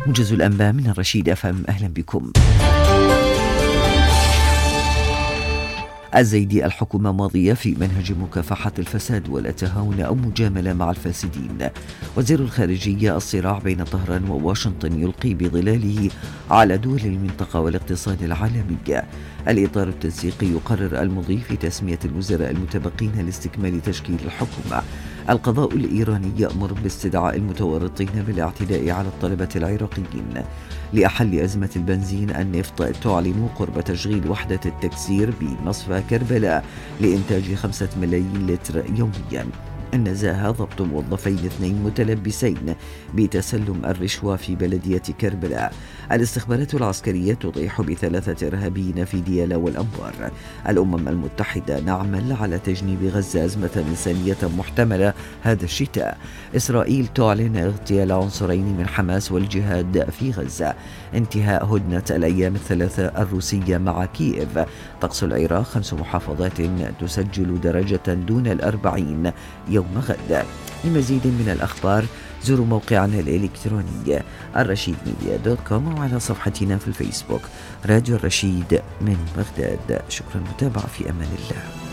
موجز الأنباء من الرشيد أفهم، أهلا بكم. الزيدي: الحكومة ماضية في منهج مكافحة الفساد ولا تهاون أو مجاملة مع الفاسدين. وزير الخارجية: الصراع بين طهران وواشنطن يلقي بظلاله على دول المنطقة والاقتصاد العالمي. الإطار التنسيقي يقرر المضي في تسمية الوزراء المتبقين لاستكمال تشكيل الحكومة. القضاء الإيراني يأمر باستدعاء المتورطين بالاعتداء على الطلبة العراقيين. لأحل أزمة البنزين النفط تعلن قرب تشغيل وحدة التكسير بمصفى كربلاء لإنتاج 5 ملايين لتر يوميا. النزاهة: ضبط موظفين 2 متلبسين بتسلم الرشوة في بلدية كربلاء. الاستخبارات العسكرية تطيح ب3 إرهابيين في ديالى والأنبار. الأمم المتحدة: نعمل على تجنيب غزة أزمة إنسانية محتملة هذا الشتاء. إسرائيل تعلن اغتيال عنصرين من حماس والجهاد في غزة. انتهاء هدنة الأيام الثلاثة الروسية مع كييف. طقس العراق: 5 محافظات تسجل درجة دون 40 يوم غد. لمزيد من الأخبار زوروا موقعنا الإلكتروني الرشيدميديا.com وعلى صفحتنا في الفيسبوك راديو الرشيد من بغداد. شكرا للمتابعة، في أمان الله.